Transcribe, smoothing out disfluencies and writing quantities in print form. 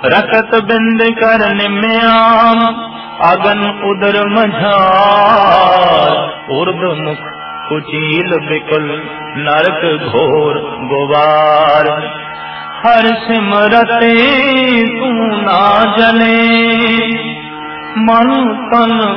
रखत बिंद कर निम्याम अगन उदर मझार उर्द मुख कुचील बिकुल नरक घोर गुवार हर सिमरते तू ना जले मन तन